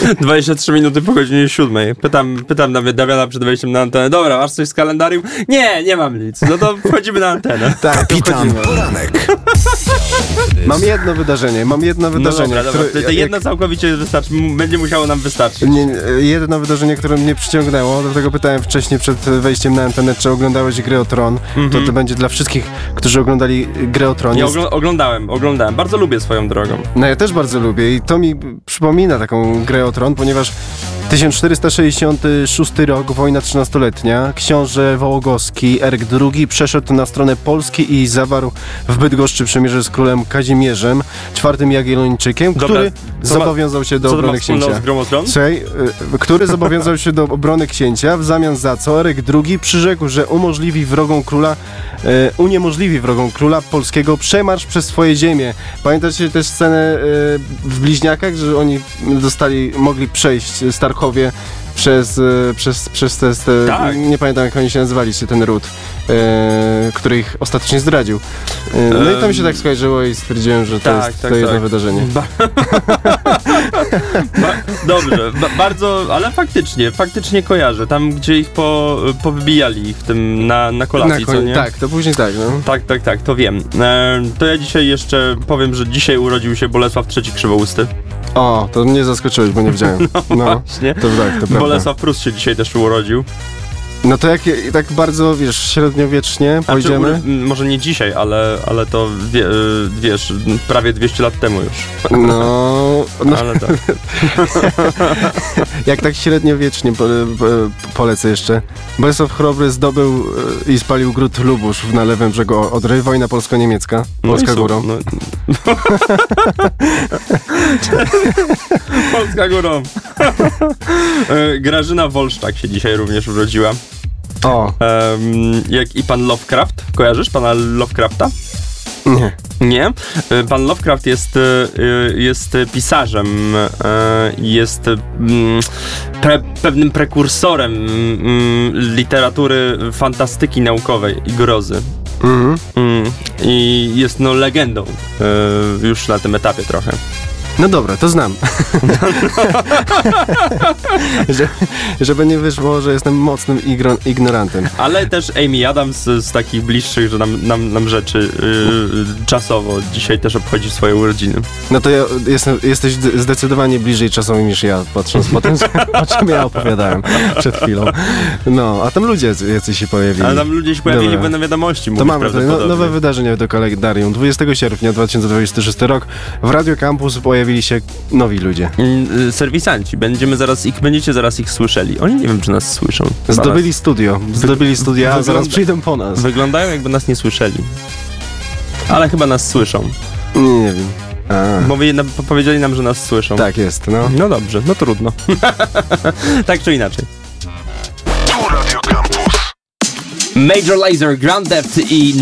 23 minuty po godzinie 7. Pytam Damiana przed wejściem na antenę. Dobra, masz coś z kalendarium? Nie mam nic. No to wchodzimy na antenę. Tak, Kapitan Poranek. Mam jedno wydarzenie. No dobra, to jedno całkowicie wystarczy. Będzie musiało nam wystarczyć. Jedno wydarzenie, które mnie przyciągnęło, dlatego pytałem wcześniej przed wejściem na antenę, czy oglądałeś grę o Tron. To będzie dla wszystkich, którzy oglądali grę o Tron. Oglądałem. Bardzo lubię swoją drogą. No ja też bardzo lubię i to mi przypomina taką grę o Tron, ponieważ 1466 rok, wojna 13-letnia, książę Wołogowski Eryk II przeszedł na stronę Polski i zawarł w Bydgoszczy przymierze z królem Kazimierzem IV Jagiellończykiem, który zobowiązał się do obrony księcia. Który zobowiązał się do obrony księcia, w zamian za co Eryk II przyrzekł, że uniemożliwi wrogom króla polskiego przemarsz przez swoje ziemię. Pamiętacie też scenę w Bliźniakach, że oni mogli przejść Starkowie przez te tak. Nie pamiętam, jak oni się nazywali, czy ten ród, który ich ostatecznie zdradził. No i to mi się tak skojarzyło i stwierdziłem, że to jest jedno wydarzenie. Dobrze, bardzo, ale faktycznie kojarzę. Tam, gdzie ich powybijali ich w tym na kolacji, co nie? Tak, to później tak, no. Tak, to wiem. To ja dzisiaj jeszcze powiem, że dzisiaj urodził się Bolesław III Krzywousty. O, to mnie zaskoczyłeś, bo nie wiedziałem. No właśnie. To prawda. Bolesław Prus się dzisiaj też urodził. No to jak tak bardzo, średniowiecznie pójdziemy? Może nie dzisiaj, ale to wiesz, prawie 200 lat temu już. No ale tak. Jak tak średniowiecznie polecę jeszcze. Bolesław Chrobry zdobył i spalił gród Lubusz na lewym brzegu Odry. Wojna polsko-niemiecka. Polska górą. No. Polska górą. Grażyna Wolszczak się dzisiaj również urodziła. O. Jak i pan Lovecraft. Kojarzysz pana Lovecrafta? Nie. Nie? Pan Lovecraft jest pisarzem, jest pewnym prekursorem literatury fantastyki naukowej i grozy. I jest legendą już na tym etapie trochę. No dobra, to znam. Żeby nie wyszło, że jestem mocnym ignorantem. Ale też Amy Adams z takich bliższych, że nam rzeczy czasowo dzisiaj też obchodzi swoje urodziny. No to jesteś zdecydowanie bliżej czasowo niż ja, patrząc po tym, o czym ja opowiadałem przed chwilą. No, a tam ludzie jacyś się pojawili. Ale tam ludzie się pojawili, dobra. Będą wiadomości. To mamy tutaj nowe wydarzenia do kalendarium. 20 sierpnia 2026 rok w Radio Campus pojawili się nowi ludzie. Serwisanci. Będziecie zaraz ich słyszeli. Oni nie wiem, czy nas słyszą. Zdobyli studia, a zaraz przyjdą po nas. Wyglądają, jakby nas nie słyszeli. Ale chyba nas słyszą. Nie wiem. Bo powiedzieli nam, że nas słyszą. Tak jest, no. No dobrze, no trudno. Tak czy inaczej. Tu Radio Campus. Major Lazer, Grand Theft i